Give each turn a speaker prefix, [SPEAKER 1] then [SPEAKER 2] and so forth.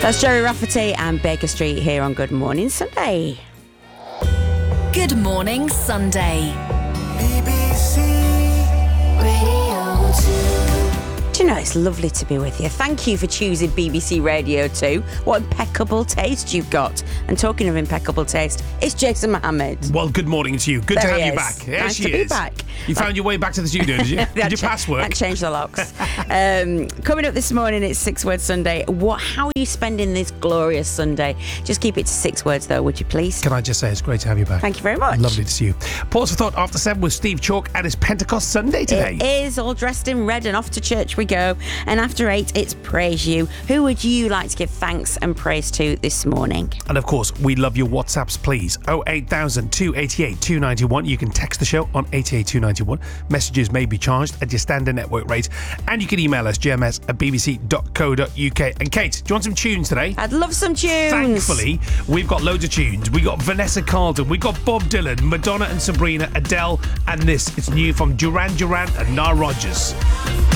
[SPEAKER 1] That's Jerry Rafferty and Baker Street here on Good Morning Sunday.
[SPEAKER 2] Good Morning Sunday.
[SPEAKER 3] BBC Radio 2.
[SPEAKER 1] Do you know, it's lovely to be with you. Thank you for choosing BBC Radio 2. What impeccable taste you've got. And talking of impeccable taste, it's Jason Mohammed.
[SPEAKER 4] Well, good morning to you. Good to
[SPEAKER 1] There
[SPEAKER 4] have
[SPEAKER 1] he
[SPEAKER 4] you
[SPEAKER 1] is.
[SPEAKER 4] back. There
[SPEAKER 1] Nice
[SPEAKER 4] she
[SPEAKER 1] to be
[SPEAKER 4] is.
[SPEAKER 1] back.
[SPEAKER 4] You found your way back to the studio, did you? Did your password?
[SPEAKER 1] That changed the locks. Coming up this morning, it's 6 Word Sunday. How are you spending this glorious Sunday? Just keep it to 6 words, though, would you please?
[SPEAKER 4] Can I just say it's great to have you back.
[SPEAKER 1] Thank you very much.
[SPEAKER 4] Lovely to see you. Pause for thought after 7 with Steve Chalk and his Pentecost Sunday today.
[SPEAKER 1] It is, all dressed in red and off to church we go. And after 8, it's Praise You. Who would you like to give thanks and praise to this morning?
[SPEAKER 4] And of course, we love your WhatsApps, please. 08000 288 291. You can text the show on 88291. Messages may be charged at your standard network rate. And you can email us, gms@bbc.co.uk. And Kate, do you want some tunes today?
[SPEAKER 1] I'd love some tunes.
[SPEAKER 4] Thankfully, we've got loads of tunes. We got Vanessa Carlton, we got Bob Dylan, Madonna and Sabrina, Adele, and this. It's new from Duran Duran and Nile Rodgers.